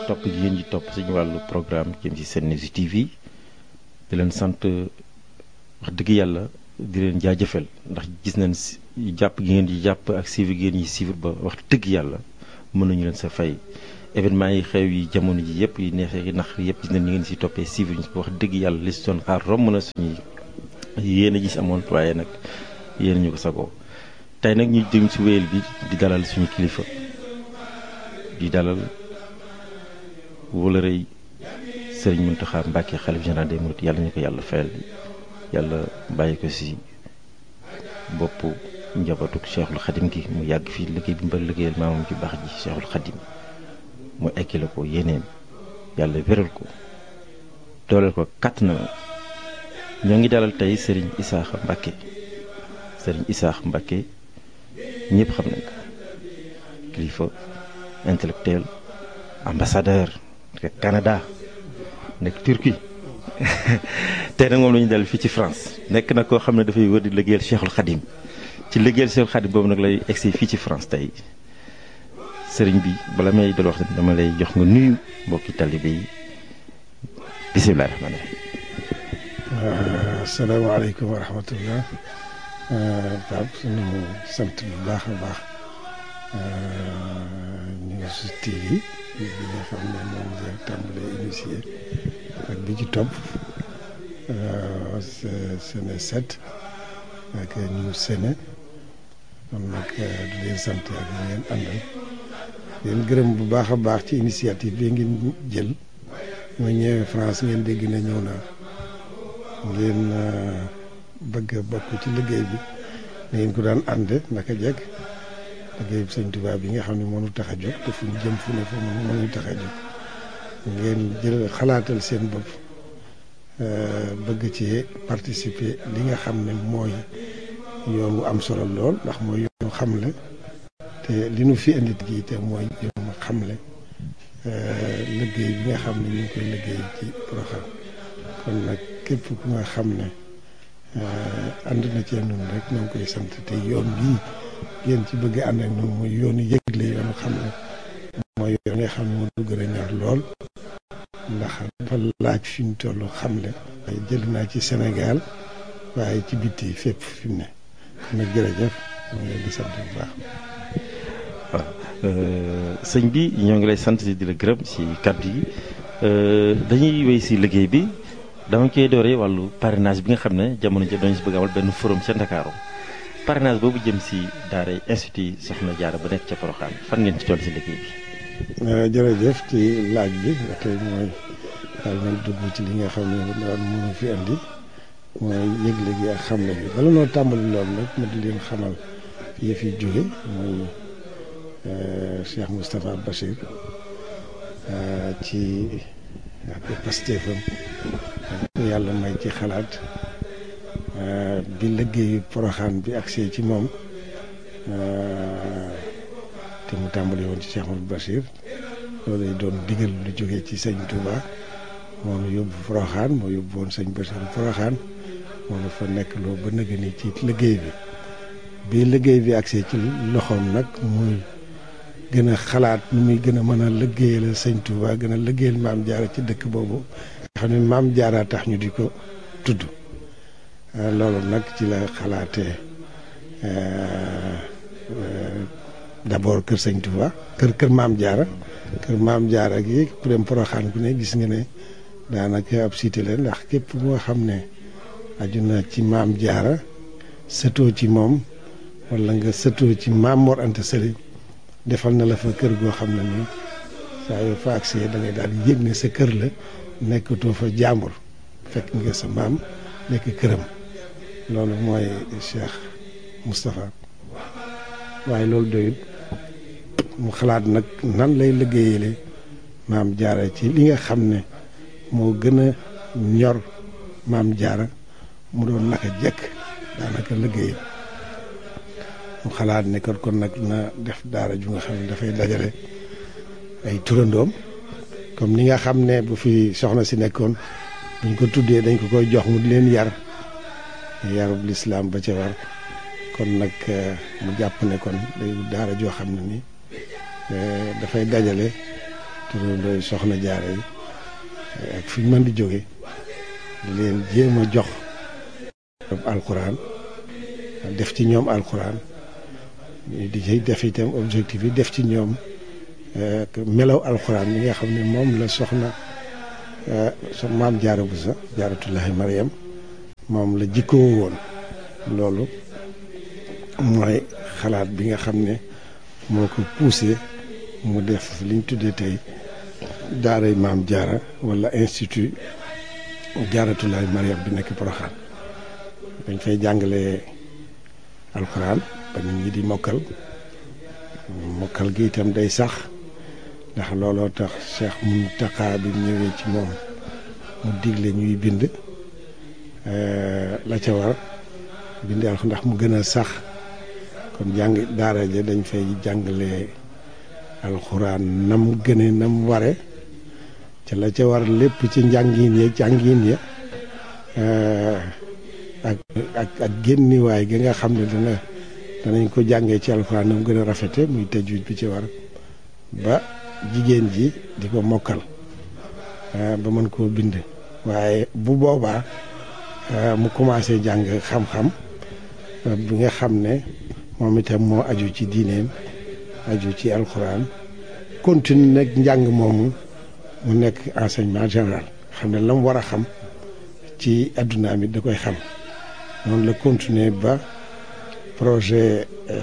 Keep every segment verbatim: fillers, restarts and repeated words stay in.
topp gi ngeen di topp suñu wàllu programme jëm ci Senews T V di leen sant wax dëgg yàlla di leen jaajëfal ndax gis nañ jàpp gi ngeen di jàpp ak suivre gi ngeen di suivre ba wax dëgg yàlla mën nañu leen sa fay événement yi xew yi jamono ji yëpp yi neexee yi nax yëpp gis nañ ñu ngeen si toppee suivre ñu wax dëgg yàlla li si doon xaar romb na suñuy yéen a gis amoon waaye nag yéen ñu ko sagoo tey nag ñu jëm si wéyal bi di dalal suñu kilifa di dalal wala rëy Serigne Mountakha Mbacké xalif général des mourides yàlla ñu ko yàlla fayal yàlla bàyyi ko si bopp njabootu Cheikhul Khadim gi mu yàgg fii liggéey bi mbal liggéeyal maamam ci baax ji Cheikhul Khadim mu ekkile ko yeneen yàlla wéral ko dooleel ko kàtt na ñoo ngi dalal tey Serigne Issakha Mbacké Serigne Issakha Mbacké ñëpp xam nañ ko kilifa intellectuel ambassadeur nekk Canada nekk Turquie tey nag moom la ñu dal fii ci France nekk na koo xam ne dafay wër di liggéeyal Cheikhul Khadim ci liggéeyal Cheikhul Khadim boobu nag lay egsi fii ci France tey sëriñ bi bala may dal wax dama lay jox nga nuyu mbokki talibé yi bisimilah rahmaani rahiim. asalaamaaleykum wa rahmatullah. Pape sunu sant bu baax a baax News T V bi nga xam ne moom la tàmbalee initié ak bi ci topp Sene sept ak News Sene kon nag di leen sant ak ñu ngeen àndal leen gërëm bu baax a baax ci initiative bi ngeen jël ma ñëwee France ngeen dégg na ñëw naa ngeen bëgg a bokk ci liggéey bi ngeen ko daan ànde naka jekk liggéey bi Sëñ Tuubaa bi nga xam ne moo ñu tax a jóg te fu ñu jëm fu ne fu moo ñu tax a jóg ngeen jël xalaatal seen bopp bëgg ci participer li nga xam ne mooy yoon wu am solo lool ndax mooy yoonu xamle te li nu fi indi gi te mooy yoonu xamle liggéey bi nga xam ne ñu ngi koy liggéey ci Porokhane kon nag képp ku nga xam ne ànd na ci ñun rek ñoo ngi koy sant te yoon bii ngeen ci bëgg ànd ak ñun mooy yoonu yëgle yoonu xamle mooy yoon nga xam ne moo du gën a ñor lool ndax dafa laaj fi ñu toll xamle jël naa ci Sénégal waaye ci bitti fépp fi mu ne kon nag jërëjëf ñoo ngi leen di sant bu baax. waaw sëñ bi ñoo ngi lay sant di la gërëm si kàddu yi dañuy wéy si liggéey bi dama koy dooree wàllu parrainage bi nga xam ne jamono ji dañu si bëgg amal benn forum ca Ndakaaru parrainage boobu jëm si daara institut Soxna Jaara ba nekk ca Porokhane fan ngeen ci toll si liggéey bi. jërëjëf ci laaj bi tey mooy daal nañ dugg ci li nga xam ne daal mënu fi andi mooy yëgle gi ak xamle bi bala noo tàmbali loolu nag ma di leen xamal fi fi jóge mooy Cheikh Moustapha Bachir ci ak Pastefam yàlla may ci xalaat bi liggéeyu Porokhane bi agsee ci moom te mu tàmbali woon ci Cheikh Moustapha Bachir loolu lay doon digal lu jógee ci sëñ Touba moom yóbbu Porokhane moo yóbbu woon sëñ Bachir Porokhane moom dafa nekk loo ba nëgë ni ci liggéey bi bi liggéey bi agsee ci loxoom nag muy gën a xalaat nu muy gën a mën a liggéeyal sëñ Touba gën a liggéeyal maam Jaara ci dëkk boobu nga xam ne maam Jaara tax ñu di ko tudd loolu nag ci la xalaatee d'abord kër sëñ Touba kër kër maam Jaara kër maam Jaara gi ku dem Porokhane ku ne gis nga ne daanaka ab cité la ndax képp moo xam ne aju na ci maam Jaara sëtoo ci moom wala nga sëtoo ci maam Mor Anta Sali defal na la fa kër goo xam ne nii saa yoo fa agsee da ngay daal di yëg ne sa kër la nekkatoo fa jàmbur fekk nga sa maam nekk këram loolu mooy Cheikh Moustapha waaye loolu doyut mu xalaat nag nan lay liggéeyale maam Jaara ci li nga xam ne moo gën a ñor maam Jaara mu doon naka jekk daanaka liggéey mu xalaat ne kon kon nag na def daara ju nga xam ne dafay dajale ay turandoom comme ni nga xam ne bu fi soxna si nekkoon buñ ko tuddee dañ ko koy jox mu di leen yar yarub lislaam ba ca war kon nag mu jàpp ne kon day daara joo xam ne ni dafay dajale turandooy soxna jaara yi ak fi ñu mën di jóge di leen jéem a jox alxuraan def ci ñoom alxuraan di ci def itam objectif yi def ci ñoom melaw alxuraan bi nga xam ne moom la soxna so maam jaara bu sa jaaratullahi Mariam moom la jikkoo woon. loolu mooy xalaat bi nga xam ne moo ko poussé mu def liñ tuddee tey daaray maam jaara wala institut jaaratullahi Mariam bi nekk Porokhane dañ fay jàngale alxuraan ba nit ñi di mokkal mokkal gi itam day sax ndax looloo tax Cheikh Mountakha bi ñëwee ci moom mu digle ñuy bind la ca war bind alxuraan ndax mu gën a sax kon jàng daara ja dañ fay jàngale alxuraan nam gëne nam ware ca la ca war lépp ci njàngin ya jàngin ya ak ak ak génniwaay gi nga xam ne dana danañ ko jàngee ci alxuraan nam gën a rafete muy tajwid bi ci war ba jigéen ji di ko mokkal ba mën koo bind waaye bu boobaa mu commencé jàng xam-xam bi nga xam ne moom itam moo aju ci diineem aju ci alxuraan continue nag njàng moomu mu nekk enseignement général xam ne la mu war a xam ci adduna mi da koy xam noonu la continuer ba projet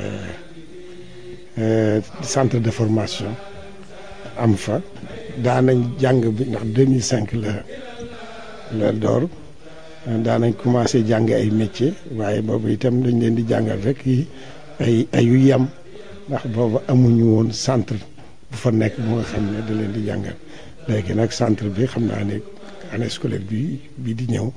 centre de formation am fa daanañ jàng bi ndax deux mille cinq la la door daanañ commencé jàng ay métier waaye boobu itam dañ leen di jàngal rek yi ay ay yu yam ndax boobu amuñu woon centre bu fa nekk bu nga xam ne da leen di jàngal léegi nag centre bi xam naa ne année scolaire bi bii di ñëw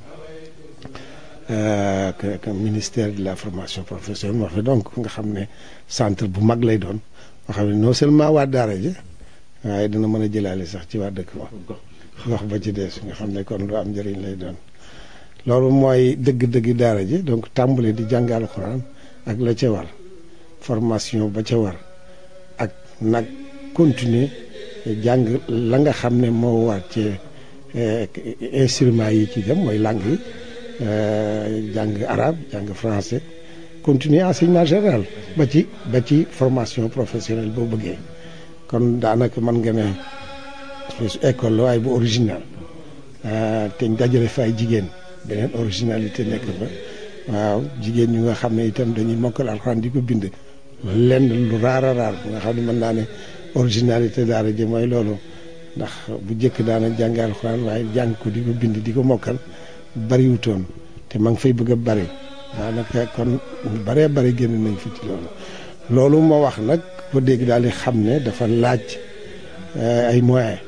que ministère de la formation professionnelle moo fi donc nga xam ne centre bu mag lay doon moo xam ne non seulement waa daara ji waaye dina mën a jëlaale sax ci waa dëkk ba wax ba ci des nga xam ne kon lu am njëriñ lay doon loolu mooy dëgg-dëgg daara ji donc tàmbale di jàng alxuraan ak la ca war formation ba ca war ak nag continuer jàng la nga xam ne moo war ci instruments yi ci dem mooy langue yi jàng arabe jàng français continuer enseignement général ba ci ba ci formation professionnelle boo bëggee kon daanaka mën nga ne école la waaye bu original te ñu dajale fa ay jigéen beneen originalité nekk fa waaw jigéen ñi nga xam ne itam dañuy mokkal alxuraan di ko bind lenn lu raar a raar bu nga xam ne mën naa ne originalité daara ji mooy loolu ndax bu njëkk daana jàng alxuraan waaye jàng ko di ko bind di ko mokkal bariwutoon te ma ngi fay bëgg a bari daanaka kon ñu baree bari génn nañ fi ci loolu loolu moo wax nag ko dégg daal di xam ne dafa laaj ay moyens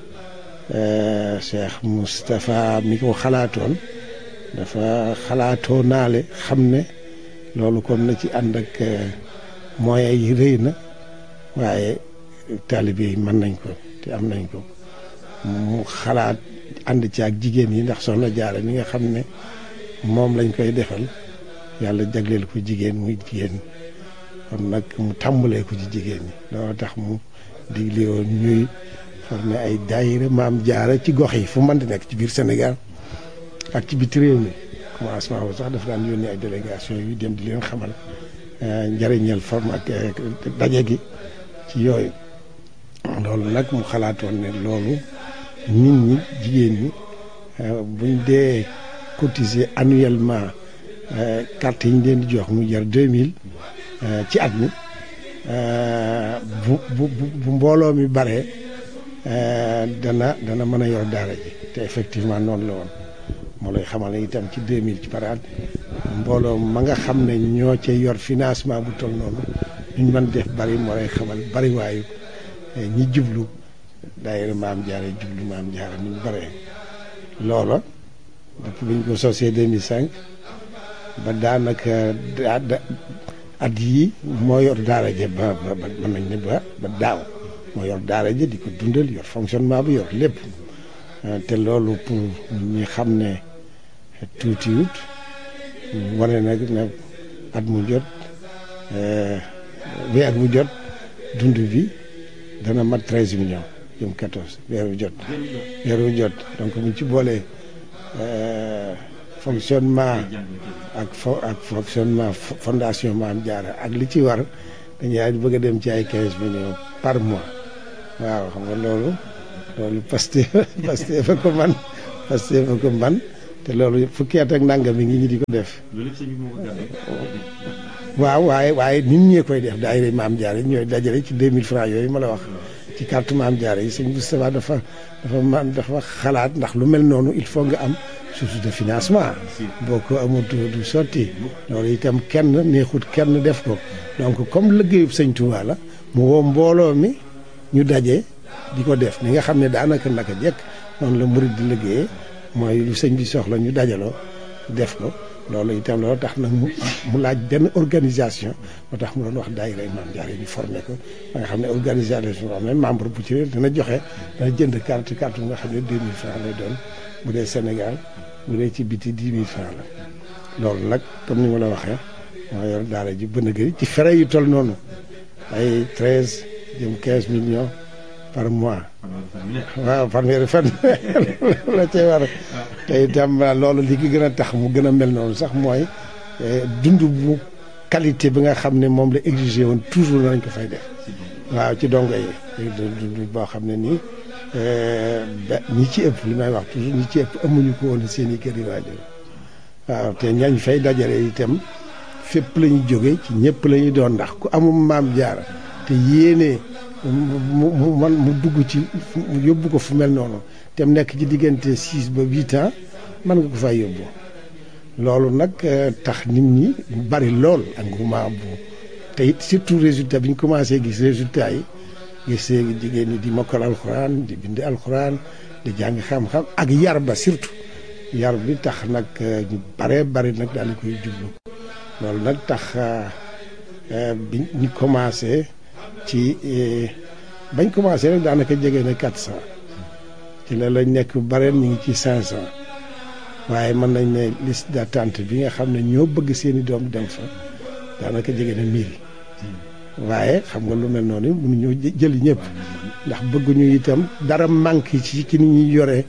Cheikh Moustapha mi ko xalaatoon dafa xalaatoo naale xam ne loolu kon na ci ànd ak moyens yi rëy na waaye taalibe yi mën nañ ko te am nañ ko mu xalaat ànd ci ak jigéen yi ndax soxna Jaara mi nga xam ne moom lañ koy defal yàlla jagleel ko jigéen muy jigéen kon nag mu tàmbalee ko ci jigéen ñi loolu tax mu digle woon ñuy former ay daayira maam Jaara ci gox yi fu mën di nekk ci biir Sénégal ak ci biti réew mi commencement boobu sax dafa daan yónni ay délégation yu dem di leen xamal njëriñal forme ak daje gi ci yooyu loolu nag mu xalaatoon ne loolu nit ñi jigéen ñi buñ dee cotiser annuellement carte yi ñu leen di jox mu jar deux mille ci at mi bu bu bu mbooloo mi baree dana dana mën a yor daara ji te effectivement noonu la woon moo lay xamal ne itam ci deux mille ci par at mbooloo ma nga xam ne ñoo cay yor financement bu toll noonu ñu mën def bari moo lay xamal bari waayu ñi jublu daayira maam Jaara jublu maam Jaara ni ñu baree loola depuis bi ñu ko sosee deux mille cinq ba daanaka at yii moo yor daara ja ba ba mën nañ ne ba ba daaw moo yor daara ja di ko dundal yor fonctionnement bi yor lépp te loolu pour ñi xam ne tuutiwut wane nag ne at mu jot weer mu jot dund bi dana mat treize millions jëm quatorze weeru jot weeru jot donc buñ ci boolee fonctionnement ak fo ak fonctionnement fondation Maam Jaara ak li ci war dañuy bëgg a dem ci ay quinze millions par mois waaw xam nga loolu loolu Pastef Pastef fa ko man Pastef fa ko man te loolu fukki at ak nangam mi ngi ñi di ko def waaw waaye waaye nit ñee koy def daayira Maam Jaara yi ñooy dajale ci deux mille francs yooyu ma la wax ci carte Maam Jaara yi sëñ Moustapha dafa dafa man dafa xalaat ndax lu mel noonu il faut nga am source de financement boo ko amul du sotti loolu itam kenn neexut kenn def ko donc comme liggéeyub sëñ Touba la mu woo mbooloo mi ñu daje di ko def ni nga xam ne daanaka naka jekk noonu la murid di liggéeyee mooy lu sëñ bi soxla ñu dajaloo def ko loolu itam loolu tax nag mu mu laaj benn organisation moo tax mu doon wax daayira Maam Jaara ñu formé ko ba nga xam ne organisation boo xam ne membre bu ci dana joxe dana jënd carte carte bu nga xam ne deux mille francs lay doon bu dee Sénégal bu dee ci biti dix mille francs la loolu nag comme ni ma la waxee moo yor daara ji bën a gëri ci frais yu toll noonu ay treize jëm quinze millions par mois waaw fanweeri fan la cee war te itam loolu li ki gën a tax mu gën a mel noonu sax mooy dund bu qualité bi nga xam ne moom la exigé woon toujours nañ ko fay def waaw ci dongo yi dund boo xam ne nii ñi ci ëpp li may wax toujours ñi ci ëpp amuñu ko woon seen i kër yi waajur waaw te ñañ fay dajale itam fépp la ñu jóge ci ñëpp la ñuy doon ndax ku amum Maam Jaara te yéene mu mu man mu dugg ci yóbbu ko fu mel noonu te mu nekk ci diggante six ba huit ans mën nga ko fay yóbbu loolu nag tax nit ñi bari lool engouement bu te it surtout résultat bi ñu commencé gis résultat yi gis jigéen ñi di mokkal alxuraan di bind alxuraan di jàng xam-xam ak yar ba surtout yar bi tax nag ñu bare bari nag daal di koy jublu loolu nag tax bi ñu commencé ci bañ commencé rek daanaka jege na quatre cent ci la lañ nekk bareen ñu ngi ci cinq cent waaye mën nañ ne liste d'attente bi nga xam ne ñoo bëgg seeni doom dem fa daanaka jege na mille waaye xam nga lu mel noonu mënuñoo jëli ñëpp ndax bëgguñu itam dara manque ci ci ni ñuy yoree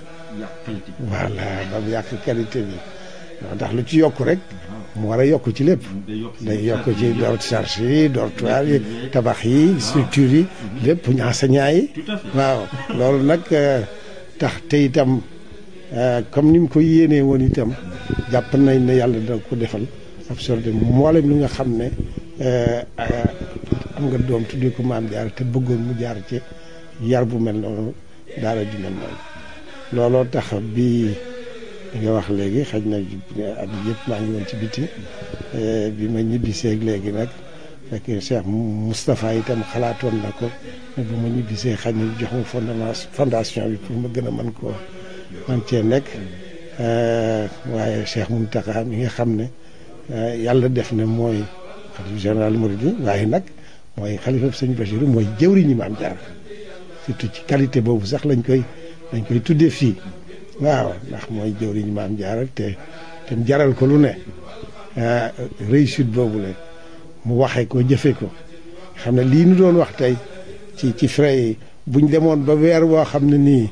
voilà ba mu yàq qualité bi ndax lu ci yokk rek mu war a yokk ci lépp day yokk ci door charge yi dortoir yi tabax yi structure yi lépp enseignant yi waaw loolu nag tax te itam comme ni mu ko yéenee woon itam jàpp nañ ne yàlla dina ko defal absorbé mboolem li nga xam ne am nga doom tuddee ko Maam Jaara te bëggoon mu jaar ci yar bu mel noonu daara ju mel noonu looloo tax bi nga wax léegi xaj na at yëpp maa ngi woon ci biti bi ma ñibbiseeg léegi nag fekk Cheikh Moustapha itam xalaatoon na ko ne bu ma ñibbisee xaj na jox ma fondement fondation bi pour ma gën a mën koo man cee nekk waaye Cheikh Mountakha mi nga xam ne yàlla def na mooy xalifa général Mouride waaye nag mooy xalifa sëñ Bachirou mooy jëwriñu Maam Jaara surtout ci qualité boobu sax lañ koy lañ koy tuddee fii waaw ndax mooy jëwriñu Maam Jaara te te mu jaral ko lu ne réussite boobu la mu waxee ko jëfe ko xam ne lii nu doon wax tey ci ci frais yi buñ demoon ba weer woo xam ne nii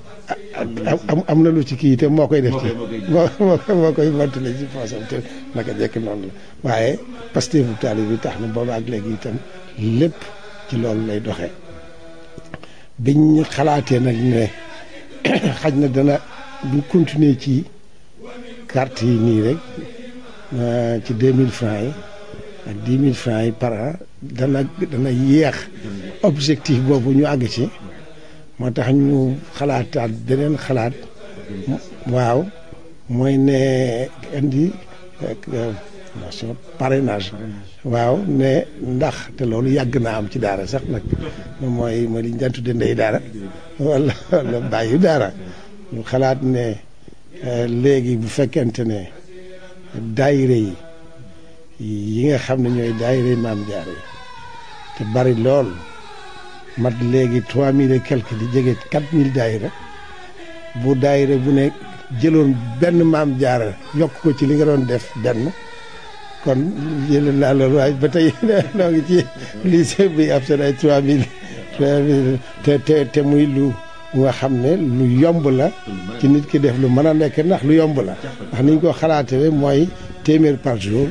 am am na lu ci kii te moo koy def ci moo moo koy mottali ci poosam te naka jekk noonu la waaye Pastef bu taali bi tax na booba ak léegi itam lépp ci loolu lay doxee biñ xalaatee nag ne xaj na dana bu continuer ci carte yi nii rek ci deux mille francs yi ak dix mille francs yi par an dana dana yéex objectif boobu ñu àgg ci moo tax ñu xalaataat beneen xalaat waaw mooy ne indi nation parrainage waaw ne ndax te loolu yàgg naa am ci daara sax nag mooy mooy li ñu daan tudde ndey daara wala wala bàyyi daara ñu xalaat ne léegi bu fekkente ne daayire yi yi nga xam ne ñooy daayire Maam Jaara yi te bari lool mat léegi trois mille et quelque di jege quatre mille daayira bu daayira bu ne jëloon benn Maam Jaara yokk ko ci li nga doon def benn kon jël naa loolu waaye ba tey noo ngi ci lycée bi ab seen ay trois mille te te te muy lu nga xam ne lu yomb la ci nit ki def lu mën a nekk ndax lu yomb la ndax niñ ko xalaatee mooy téeméer par jour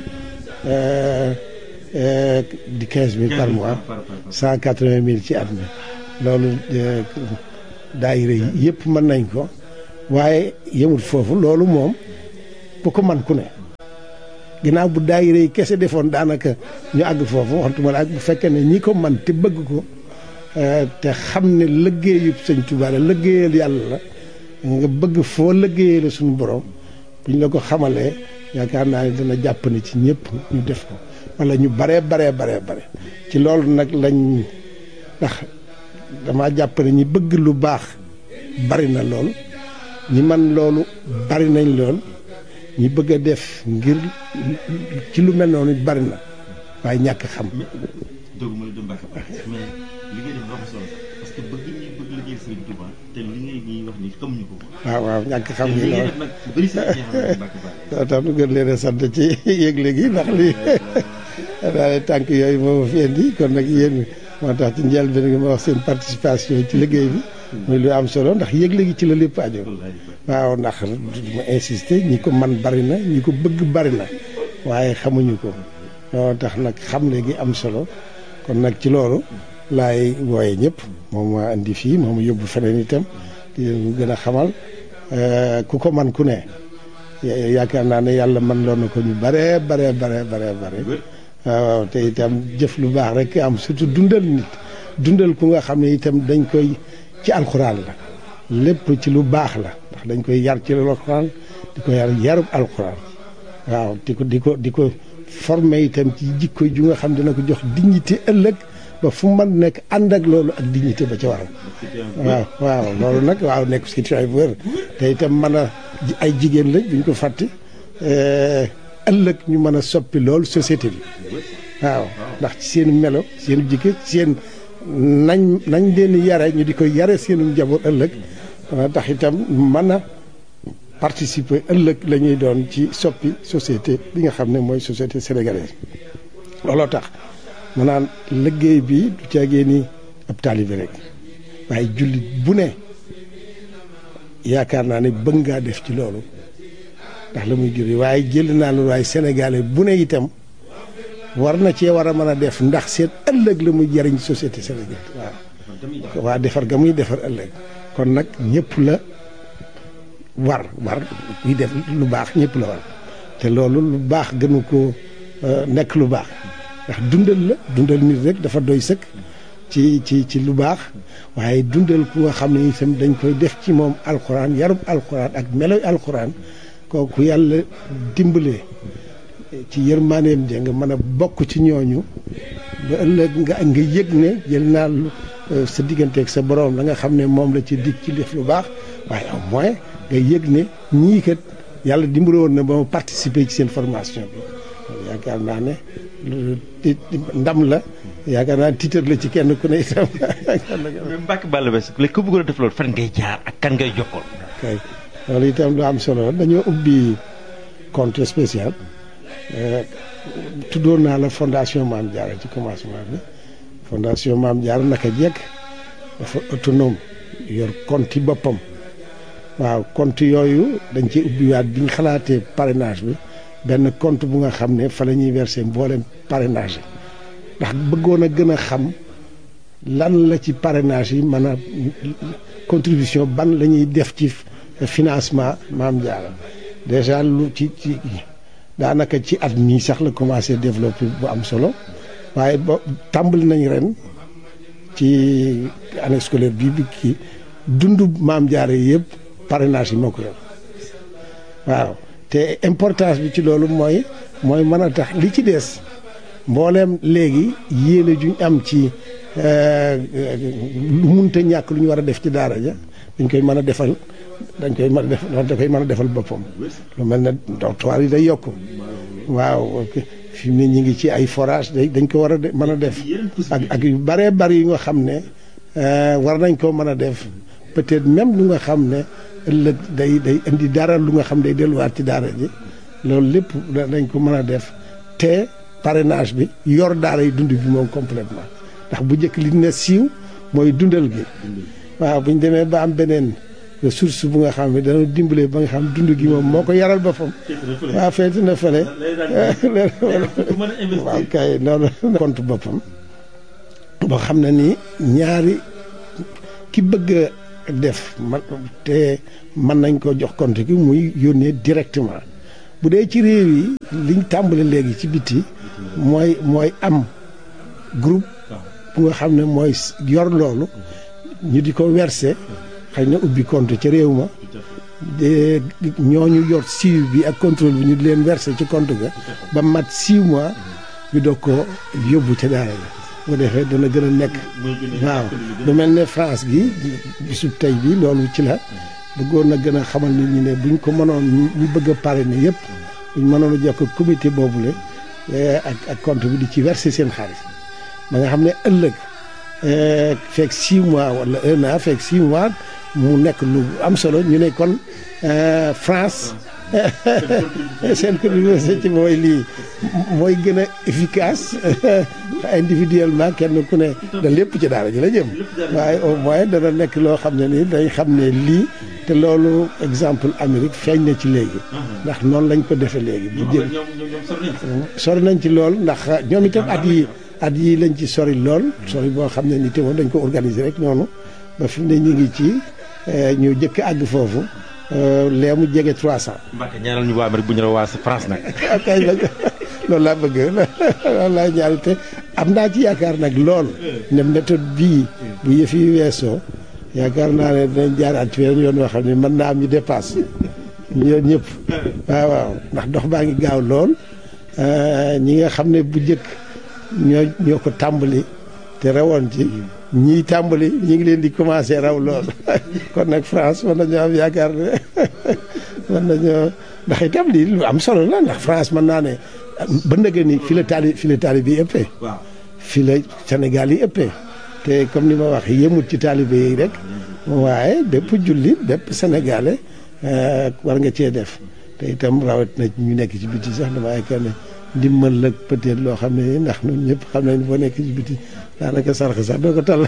di quinze mille par mois cent quatre-vingt mille ci at mi loolu daayira yi yëpp mën nañ ko waaye yemul foofu loolu moom bu ko man ku ne ginnaaw bu daayira yi kese defoon daanaka ñu àgg foofu waxtuma la ak bu fekkee ne ñi ko man te bëgg ko te xam ne liggéeyub Sëñ Tuubaa la liggéeyal yàlla la nga bëgg foo liggéeyee la suñu borom buñ la ko xamalee yaakaar naa ne dana jàpp ne ci ñëpp ñu def ko wala ñu baree baree baree bare ci loolu nag lañ ndax dama jàpp ne ñi bëgg lu baax bari na lool ñi man loolu bari nañ lool ñi bëgg a def ngir ci lu mel noonu bari na waaye ñàkk xam. dëgg ma la dem Mbacke mais li ngay def dafa solo parce que bëgg ñi bëgg liggéey Sëriñ Tuubaa te li ngay ñuy wax ni xamuñu ko. waaw waaw ñàkk xam ngi lool nag bëri sa ñi Mbacke Ba. tax nu gën leen a sant ci yëgle gi ndax lii daal tànk yooyu moo ma fi indi kon nag yéen moo tax ci njëlbéen gi ma wax seen participation ci liggéey bi. muy lu am solo ndax yëgle gi ci la lépp aju. waaw ndax ma insister ñi ko man bari na ñi ko bëgg bari na waaye xamuñu ko moo tax nag xam léegi am solo kon nag ci loolu laay wooye ñëpp moom ma indi fii moom yóbbu feneen itam di gën a xamal ku ko man ku ne yaakaar naa ne yàlla man loon na ko ñu bare bare bare bare bare waaw te itam jëf lu baax rek am surtout dundal nit dundal ku nga xam ne itam dañ koy ci alxuraan la lépp ci lu baax la ndax dañ koy yar ci alxuraan di ko yar yarub alxuraan waaw di ko di ko di ko formé itam ci jikko ju nga xam dina ko jox dignité ëllëg ba fu mu mën nekk ànd ak loolu ak dignité ba ca waral waaw waaw loolu nag waaw nekk citoyen bu wér te itam mën a ay jigéen lañ duñ ko fàtte ëllëg ñu mën a soppi loolu société bi waaw ndax ci seen melo seen jikko seen nañ nañ leen yare ñu di ko yare seenu njaboot ëllëg tax itam mën a participer ëllëg la ñuy doon ci soppi société bi nga xam ne mooy société sénégalaise looloo tax ma naan liggéey bi du caagee ni ab taalibe rek waaye jullit bu ne yaakaar naa ne bëgg ngaa def ci loolu ndax la muy juri waaye jël naa loolu waaye sénégalais bu ne itam war na cee war a mën a def ndax seen ëllëg la muy jariñ société sénégalaise waaw waa defar ga muy defar ëllëg kon nag ñëpp la war war kuy def lu baax ñëpp la war te loolu lu baax gënu ko nekk lu baax ndax dundal la dundal nit rek dafa doy sëkk ci ci ci lu baax waaye dundal ku nga xam ne itam dañ koy def ci moom alxuraan yarub alxuraan ak meloy alxuraan kooku yàlla dimbalee ci yërmaaneem ja nga mën a bokk ci ñooñu ba ëllëg nga nga yëg ne jël naa sa digganteeg sa borom la nga xam ne moom la ci dig ci def lu baax waaye au moins nga yëg ne ñii kat yàlla dimbale woon na ba ma participer ci seen formation bi yaakaar naa ne ndam la yaakaar naa tiitar la ci kenn ku ne itam. mais Mbacke Balla Basse léegi ku bëggoon a def loolu fan ngay jaar ak kan ngay jokkoon. kay loolu itam lu am solo dañoo ubbi compte spécial tuddoon naa la fondation Mame Diarra ci commencement bi fondation Mame Diarra naka jekk dafa autonome yor compte yi boppam waaw compte yooyu dañ ci ubbiwaat bi ñu xalaatee parrainage bi benn compte bu nga xam ne fa la ñuy verser mboolem parrainage yi ndax bëggoon a gën a xam lan la ci parrainage yi mën a contribution ban la ñuy def ci financement Mame Diarra déjà lu ci ci daanaka ci at mii sax la commencé développer bu am solo waaye ba tàmbali nañ ren ci année scolaire bii bi kii dundu Mame Diarra yi yëpp parrainage yi moo ko yor waaw te importance bi ci loolu mooy mooy mën a tax li ci des mbooleem léegi yéene juñ am ci lu munta ñàkk lu ñu war a def ci daara ja dañ koy mën a defal dañ koy mën a def da koy mën a defal boppam lu mel ne dortoir yi day yokk waaw fi mu ne ñu ngi ci ay forage day dañ ko war a mën a def ak ak yu bëree bëri yu nga xam ne war nañ koo mën a def peut-être même lu nga xam ne ëllëg day day indi dara lu nga xam day delluwaat ci daara ji loolu lépp dañ ko mën a def te parrainage bi yor daara yi dund bi moom complètement ndax bu njëkk li ne siiw mooy dundal gi waaw bu ñu demee ba am beneen ressource bu nga xam ne dana dimbale ba nga xam dund gi moom moo ko yaral boppam waaw feeti na fële waaw kay noonu compte boppam boo xam ne ni ñaari ki bëgg a def man te mën nañ ko jox compte gi muy yónnee directement bu dee ci réew yi liñ tàmbali léegi ci biti mooy mooy am groupe bu nga xam ne mooy yor loolu ñu di ko verser xëy na ubbi compte ca réew ma de ñooñu yor suivi bi ak contrôle bi ñu di leen verser ci compte ga ba mat six mois ñu doog ko yóbbu ca daara la bu defee dana gën a nekk waaw lu mel ne France gi bisu tey bi loolu ci la bëggoon na gën a xamal nit ñi ne buñ ko mënoon ñu bëgg a parrainer yëpp buñ mënoon a jokk comité boobule ak ak compte bi di ci verser seen xaalis ba nga xam ne ëllëg fekk six mois wala un an fekk six mois mu nekk lu am solo ñu ne kon France seen contribution ci mooy lii mooy gën a efficace individuellement kenn ku ne da lépp ci daara ji la jëm waaye au moins dana nekk loo xam ne ni dañ xam ne lii te loolu exemple Amérique feeñ na ci léegi ndax noonu lañ ko defee léegi bu jëm sori nañ ci lool ndax ñoom itam at yi at yi lañ ci sori lool sori boo xam ne ni te moom dañ ko organiser rek noonu ba fi mu ne ñu ngi ci ñu jëkk àgg foofu lee mu jege trois cent. Mbacke ñaanal ñu waa Amérique bu ñu la waa France nag. kay loolu laa bëgg loolu laa ñaanal te am naa ci yaakaar nag lool ne méthode bii bu yëf yi weesoo yaakaar naa ne dinañ jaaraat ci weneen yoon yoo xam ne mën naa am ñu dépasse ñu yoon ñëpp waaw waaw ndax dox baa ngi gaaw lool ñi nga xam ne bu njëkk ñoo ñoo ko tàmbali te rawoon ci ñii tàmbali ñi ngi leen di commencé raw lool kon nag France mën nañoo am yaakaar ne mën nañoo ndax itam lii lu am solo la ndax France mën naa ne ba ndëgë ni fi la taali fi la taalibe yi ëppee fi la Sénégal yi ëppee te comme ni ma wax yemut ci taalibe yi rek waaye bépp jullit bépp sénégalais war nga cee def te itam rawat na ñu nekk ci biti sax dama yaakaar ne ndimbal la peut-être loo xam ne ndax ñun ñëpp xam nañ boo nekk ci biti daanaka sarx sax doo ko tal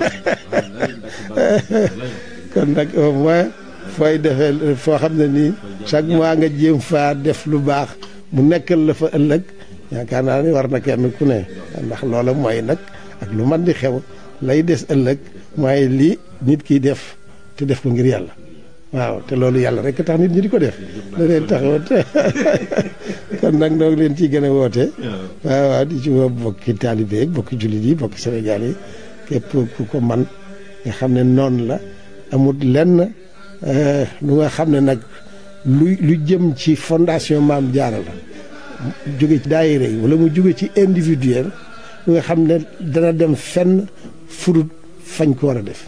kon nag au moins fooy defee foo xam ne nii chaque mois nga jéem faa def lu baax mu nekkal la fa ëllëg yaakaar naa ni war na kenn ku ne ndax loola mooy nag ak lu man di xew lay des ëllëg mooy lii nit kiy def te def ko ngir yàlla waaw te loolu yàlla rek tax nit ñi di ko def da leen taxawat kon nag noo ngi leen ciy gën a woote waaw waaw di ci woo bokki taalibe yi bokki jullit yi bokki Sénégal yi képp ku ko man nga xam ne noonu la amul lenn lu nga xam ne nag lu lu jëm ci fondation Maam Jaara la jóge ci daayira yi wala mu jóge ci individuel lu nga xam ne dana dem fenn furut fañ ko war a def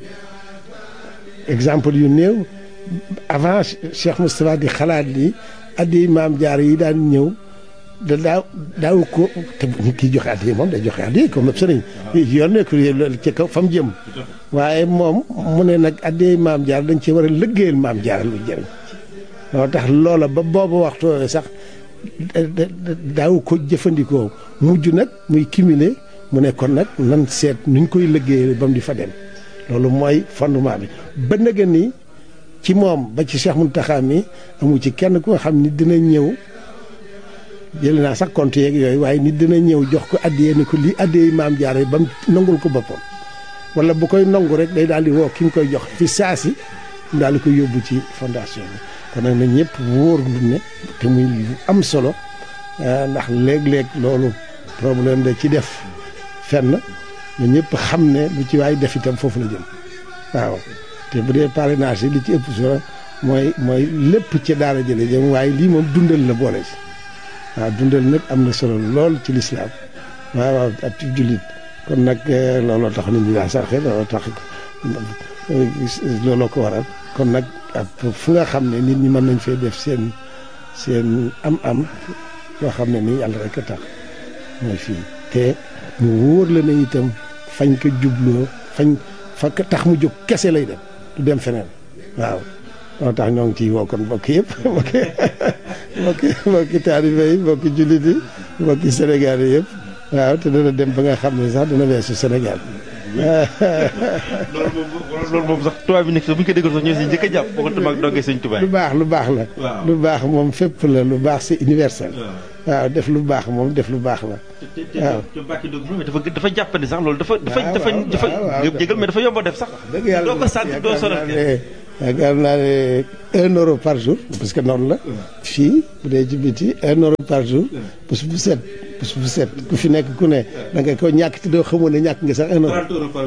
exemple yu néew avant Cheikh Moustapha di xalaat ni addi Maam Jaara yi daan ñëw da daaw daaw ko te ñu kiy joxe addi moom day joxe addi comme sëriñ yoon nekk ci kaw fa mu jëm waaye moom mu ne nag addi Maam Jaara dañ ci war a liggéeyal Maam Jaara lu jëriñ loolu tax loola ba boobu waxtu sax daaw ko jëfandikoo mujj nag muy cumuler mu ne kon nag nan seet nuñ koy liggéeyal ba mu di fa dem loolu mooy fondement bi ba nga ni ci moom ba ci Cheikh Mountakha mi amu ci kenn ku nga xam ni dina ñëw jël naa sax compte yeeg yooyu waaye nit dina ñëw jox ko addiyee ni ko lii addiyee Maam Jaara ba mu nangul ko boppam wala bu koy nangu rek day daal di woo ki nga koy jox fi saasi mu daal di koy yóbbu ci fondation bi kon nag na ñëpp wóor lu ne te muy am solo ndax léeg-léeg loolu problème da ci def fenn na ñëpp xam ne lu ci waay def itam foofu la jëm waaw te bu dee parrainage li ci ëpp solo mooy mooy lépp ci daara jële jëm waaye lii moom dundal la boole ci waaw dundal nag am na solo lool ci lislaam waaw waaw ak ci jullit kon nag looloo tax nit ñi daa sarxe looloo tax looloo ko waral kon nag ak fu nga xam ne nit ñi mën nañ fee def seen seen am-am yoo xam ne nii yàlla rek a tax mooy fii te mu wóor la ne itam fañ ko jubloo fañ fa tax mu jóg kese lay dem du dem feneen waaw moo tax ñoo ngi ciy woo kon mbokk yëpp mbokki mbokki mbokki taalibe yi mbokki jullit yi mbokki Sénégal yi yëpp waaw te dana dem ba nga xam ne sax dana weesu Sénégal loolu moom loolu moom sax tubaab bi nekk sax bu ñu ko déggoon sax ñoo si njëkk a jàpp boo ko tamaak dongee sëñ Tuubaa lu baax lu baax la. lu baax moom fépp la lu baax c'est universel. waaw def lu baax moom def lu baax la. waaw te Mbacke Ndiob dafa dafa jàppandi sax loolu dafa. dafa dafa dafa jégal mais dafa yomb a def sax. dëgg yàlla doo ko sant doo sonal yaakaar naa ne un euro par jour parce que noonu la. fii bu dee ci biti un euro par jour. bés bu set bés bu set ku fi nekk ku ne da nga ko ñàkk te doo xamoon ne ñàkk nga sax un euro.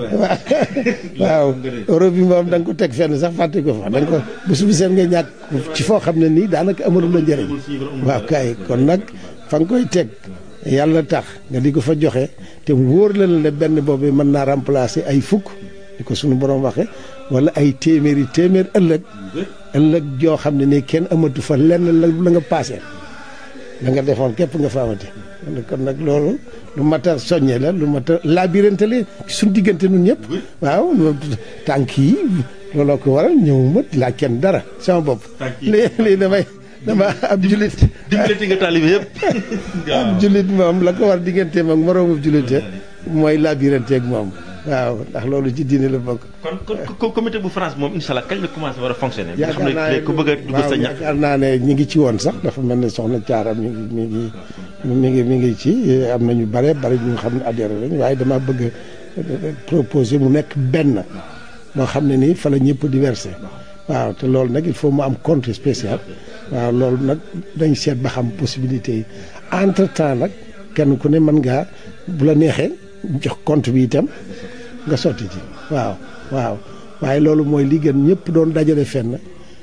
waaw euro bi moom da nga ko teg fenn sax fàtte ko fa da nga ko bés bu set nga ñàkk ci foo xam ne nii daanaka amalu la njëriñ. waaw kay kon nag fa nga koy teg yàlla tax nga di ko fa joxe te wóor la ne benn boobu mën naa remplacer ay fukk di ko suñu borom waxe wala ay téeméeri téeméer ëllëg ëllëg joo xam ne nii kenn amatu fa lenn la la nga paase la nga defoon képp nga fa amati kon nag loolu lu mat a soññe la lu mat a labirante la suñu diggante nun ñëpp waaw tànk yi looloo ko waral ñëwuma laaj kenn dara sama bopp lii lii damay dama ab julit dimbalati nga taalibe yëpp ab julit moom la ko war digganteem ak moroomu julite mooy labirante ak moom waaw ndax loolu ci diine la bokk. kon kon comité bu France moom incha allah kañ la commencé war a fonctionner. nga xam ne ku bëgg a dugg sa ñax yaakaar naa ne ñi ngi ci woon sax dafa mel ne soxna Thiara mi ngi mi ngi mi ngi mi ngi ci am na ñu bare bari ñu xam ne adhéré lañ waaye dama bëgg a proposer mu nekk benn moo xam ne nii fa la ñëpp di versé waaw te loolu nag il faut mu am compte spécial waaw loolu nag dañ seet ba xam possibilité yi entre temps nag kenn ku ne mën ngaa bu la neexee jox compte bi itam. nga sotti ci waaw waaw waaye loolu mooy li gën ñëpp doon dajale fenn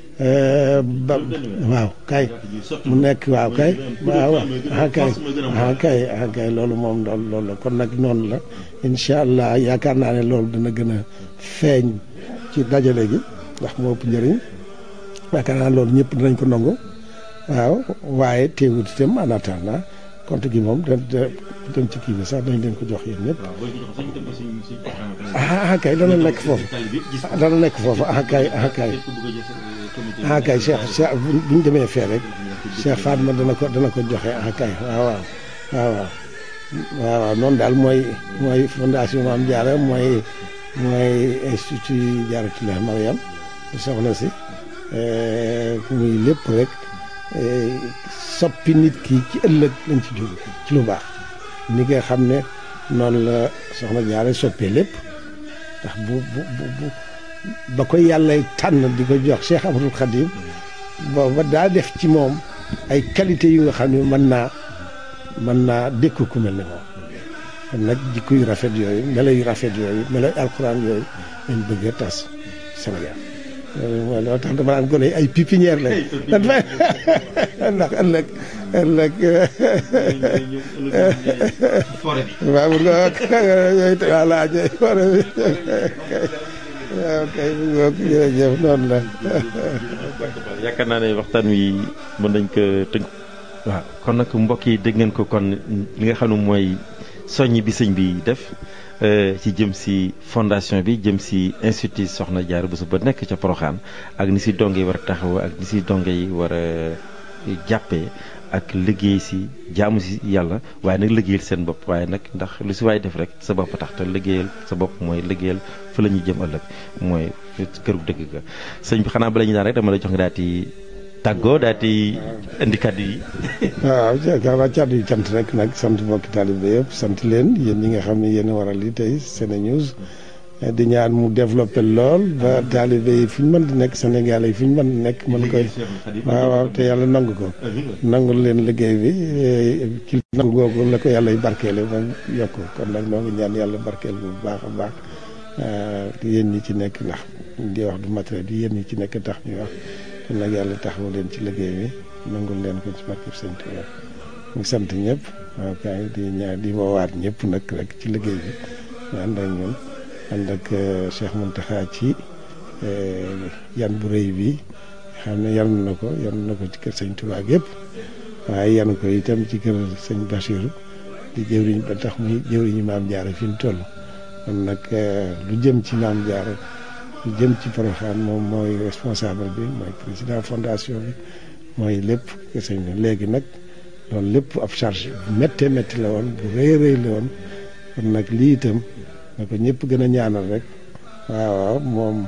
ba waaw kay mu nekk waaw kay waaw ah kay ah kay ah kay loolu moom loolu loolu la kon nag noonu la incha allah yaakaar naa ne loolu dana gën a feeñ ci dajale gi ndax moo ëpp njëriñ yaakaar naa loolu ñëpp dinañ ko nangu waaw waaye teewut itam en attendant compte gi moom da dem ci kii bi sax dañ leen ko jox yéen ñëpp. ah kay dana nekk foofu dana nekk foofu ah kay ah kay ah kay Cheikh Cheikh bu ñu demee fee rek Cheikh Fatma dana ko dana ko joxe ah kay waaw waaw waaw waaw waaw noonu daal mooy mooy fondation Mame Diarra mooy mooy institut Diarratoulah Mariam soxna si muy lépp rek soppi nit ki ci ëllëg lañ ci jóg ci lu baax ni nga xam ne noonu la soxna Diarra soppee lépp ndax bu bu bu ba ko yàlla tànn di ko jox Cheikh Ahmadou Khadim booba daa def ci moom ay qualité yu nga xam ne mën naa mën naa dékku ku mel ne moom kon nag jikko yu rafet yooyu melo yu rafet yooyu melo yu alxuraan yooyu lañ bëgg a tas Sénégal loolu loo tax dama naan gone ay pépinière lañ ndax ëllëg ëllëg waaw mun nga yooyu voilà forêt bi waaw kay mu ngi wax jërëjëf noonu la yaakaar naa ne waxtaan wi mën nañ ko tënk waaw kon nag mbokk yi dégg ngeen ko kon li nga xam ne mooy soññ bi sëñ bi def ci jëm si fondation bi jëm si institut Soxna Diarra Bousso ba nekk ca Porokhane ak ni si donge yi war a taxaw ak ni si donge yi war a jàppee ak liggéey si jaamu si yàlla waaye nag liggéeyal seen bopp waaye nag ndax lu si waay def rek sa bopp tax te liggéeyal sa bopp mooy liggéeyal fa la ñuy jëm ëllëg mooy këru dëgg ga sëñ bi xanaa bala ñu daan rek dama la jox nga daal di tàggoo daal di indi kàddu yi. waaw jaakaar kàddu yi cant rek nag sant mbokki taalibe yëpp sant leen yéen ñi nga xam ne yéen a waral li tey SeneNews di ñaan mu développé lool ba taalibe yi fu ñu mën di nekk Sénégal yi fu ñu mën di nekk mën koy waaw waaw te yàlla nangu ko nangul leen liggéey bi ci nangu googu la ko yàlla y barkeele ba yokk kon nag noo ngi ñaan yàlla barkeel bu baax a baax yéen ñi ci nekk ndax di wax du matériel bi yéen ñi ci nekk tax ñuy wax kon nag yàlla taxawu leen ci liggéey bi nangul leen ko ci barkeb Sëñ Tuubaa ñu sant ñëpp waaw kay di ñaan di woowaat ñëpp nag rek ci liggéey bi ñu ànd ak ñun ànd ak Cheikh Mountakha ci yan bu rëy bi xam ne yan na ko yan na ko ci kër Sëñ Tuubaa yëpp waaye yan ko itam ci kër Sëñ Bachir di jëwriñ ba tax muy jëwriñu Maam Diarra fi mu toll kon nag lu jëm ci Maam Diarra lu jëm ci Porokhane moom mooy responsable bi mooy président fondation bi mooy lépp kër Sëñ bi léegi nag loolu lépp ab charge bu méttee métti la woon bu rëy rëy la woon kon nag lii itam na ko ñëpp gën a ñaanal rek waaw waaw moom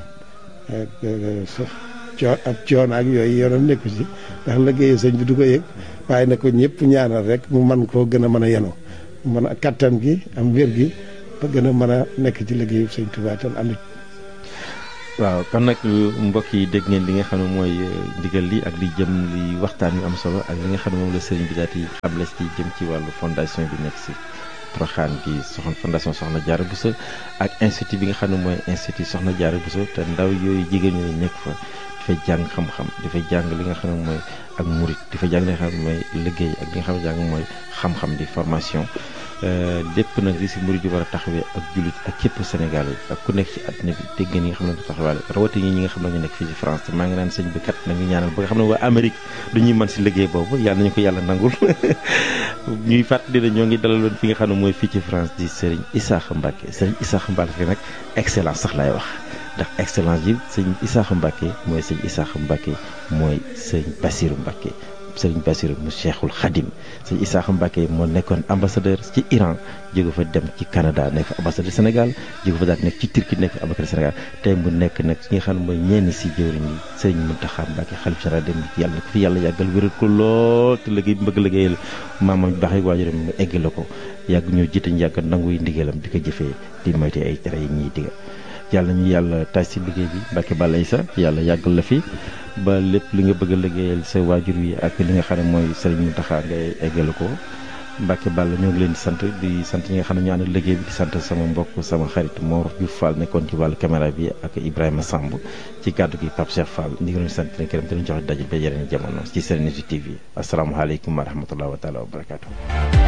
coo ab coon ak yooyu yoonam nekku ci ndax liggéeyu sëñ bi du ko yëg waaye na ko ñëpp ñaanal rek mu man koo gën a mën a yenu mën a kattan gi am wér gi ba gën a mën a nekk ci liggéeyu sëñ Tuubaa tan ànd. waaw kon nag mbokk yi dégg ngeen li nga xam ne mooy ndigal li ak li jëm li waxtaan wi am solo ak li nga xam ne moom la sëriñ bi daal di xamle ci jëm ci wàllu fondation bi nekk si Porokhane bi soxna fondation Soxna Diarra Bousso ak institut bi nga xam ne mooy institut Soxna Diarra Bousso te ndaw yooyu jigéen ñooyu nekk fa dafay jàng xam-xam dafay jàng li nga xam ne mooy ak murit dafay jàng li nga xam ne mooy liggéey ak li nga xam ne jàng mooy xam-xam di formation lépp nag li si murit yi war a taxawee ak jullit ak képp Sénégal yi ak ku nekk ci àddina bi dégg ngeen ñi nga xam ne taxawaale rawatina ñi nga xam ne ñu nekk fii ci France te maa ngi naan sëñ bi kat nañu ñaanal ba nga xam ne waa Amérique du ñuy mën si liggéey boobu yàlla nañu ko yàlla nangul ñuy fàttali ne ñoo ngi dalaloon fi nga xam ne mooy fii ci France di Serigne Issakha Mbacké Serigne Issakha Mbacké nag excellence sax laay wax ndax excellence yi sëñ Issakha Mbacké mooy sëñ Issakha Mbacké mooy sëñ Bassirou Mbacké sëriñ Bassirou mu Cheikhul Khadim sëñ Issakha Mbacké moo nekkoon ambassadeur ci Iran jóge fa dem ci Canada nekk ambassadeur Sénégal jóge fa daal nekk ci Turquie nekk ambassadeur Sénégal tey mu nekk nag ki nga xam ne mooy ñenn si jëwriñ yi sëriñ Mountakha Mbacké xalif général dem yàlla na ko fi yàlla yàggal wéral ko lool te liggéey bi bëgg liggéeyal maamam baax yi waajuram mu egg la ko yàgg ñoo jiite ñu yàgg nanguy ndigalam di ko jëfee di moyte ay tere yi ñuy digal yàlla ñu yàlla taaj si liggéey bi Mbacké Balla Issa yàlla yàggal la fi ba lépp li nga bëgg a liggéeyal sa waajur wi ak li nga xam ne mooy sëriñ Mountakha ngay eggale ko Mbacké Balla ñoo ngi leen di sant di sant ñi nga xam ne ñu ànd liggéey bi di sant sama mbokk sama xarit Mor Diouf Fall nekkoon ci wàllu caméra bi ak Ibrahima Samb ci kàddu gi Pape Cheikh Fall ñu ngi leen di sant leen gërëm te ñu joxe daje ba yeneen jamono ci Serenity T V asalaamaaleykum wa rahmatulah wa taala wa barakaatu.